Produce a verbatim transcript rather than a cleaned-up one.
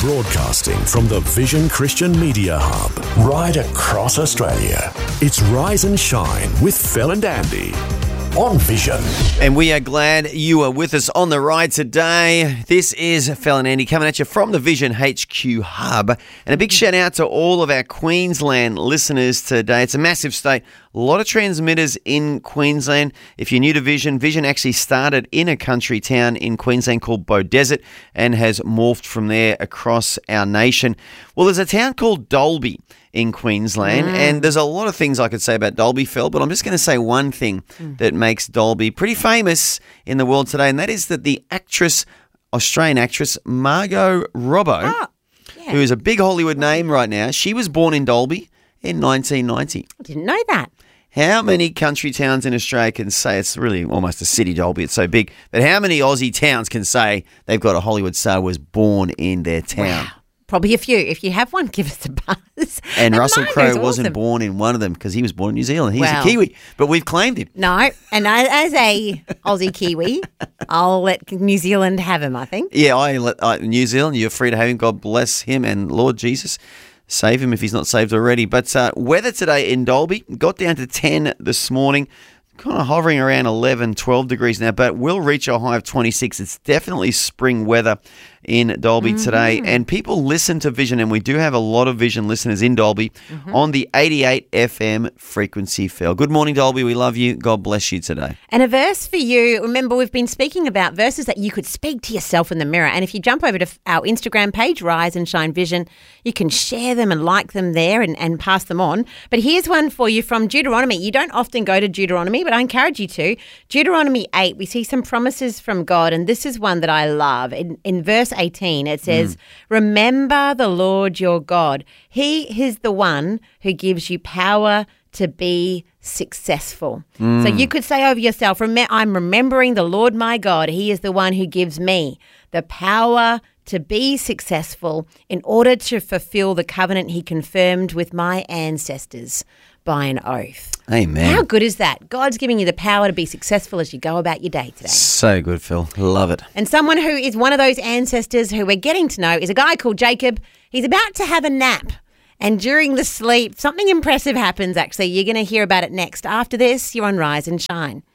Broadcasting from the Vision Christian Media Hub, right across Australia. It's Rise and Shine with Phil and Andy on Vision. And we are glad you are with us on the ride today. This is Phil and Andy coming at you from the Vision H Q Hub. And a big shout out to all of our Queensland listeners today. It's a massive state. A lot of transmitters in Queensland. If you're new to Vision, Vision actually started in a country town in Queensland called Beaudesert and has morphed from there across our nation. Well, there's a town called Dalby in Queensland, mm. and there's a lot of things I could say about Dalby, Phil, but I'm just going to say one thing mm. that makes Dalby pretty famous in the world today, and that is that the actress, Australian actress Margot Robbo, oh, yeah. who is a big Hollywood name right now, she was born in Dalby in nineteen ninety. I didn't know that. How many country towns in Australia can say, it's really almost a city, Dalby, it's so big, but how many Aussie towns can say they've got a Hollywood star who was born in their town? Wow. Probably a few. If you have one, give us a buzz. And, and Russell Crowe awesome. wasn't born in one of them because he was born in New Zealand. He's well, a Kiwi, but we've claimed him. No, and I, as a Aussie Kiwi, I'll let New Zealand have him, I think. Yeah, I let uh, New Zealand, you're free to have him. God bless him and Lord Jesus. Save him if he's not saved already. But uh, weather today in Dalby got down to ten this morning. Kind of hovering around eleven, twelve degrees now, but we'll reach a high of twenty-six. It's definitely spring weather in Dalby mm-hmm. today. And people listen to Vision, and we do have a lot of Vision listeners in Dalby mm-hmm. on the eighty-eight F M frequency, Phil. Good morning, Dalby. We love you. God bless you today. And a verse for you. Remember, we've been speaking about verses that you could speak to yourself in the mirror. And if you jump over to our Instagram page, Rise and Shine Vision, you can share them and like them there and, and pass them on. But here's one for you from Deuteronomy. You don't often go to Deuteronomy, but I encourage you to. Deuteronomy eight, we see some promises from God, and this is one that I love. In, in verse eighteen, it says, mm. remember the Lord your God. He is the one who gives you power to be successful. Mm. So you could say over yourself, Rem- I'm remembering the Lord my God. He is the one who gives me the power to be successful in order to fulfill the covenant he confirmed with my ancestors by an oath. Amen. How good is that? God's giving you the power to be successful as you go about your day today. So good, Phil. Love it. And someone who is one of those ancestors who we're getting to know is a guy called Jacob. He's about to have a nap. And during the sleep, something impressive happens, actually. You're going to hear about it next. After this, you're on Rise and Shine.